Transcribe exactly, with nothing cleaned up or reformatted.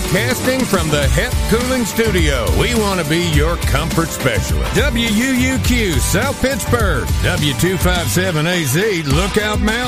Broadcasting from the Hep Cooling Studio, we want to be your comfort specialist. W U U Q, South Pittsburgh. W two fifty-seven A Z, Lookout Mountain.